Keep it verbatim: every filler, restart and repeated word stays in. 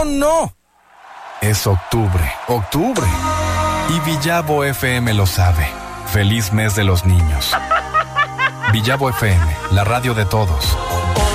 no, no. Es octubre, octubre. Y Villavo F M lo sabe. Feliz mes de los niños. Villavo F M, la radio de todos.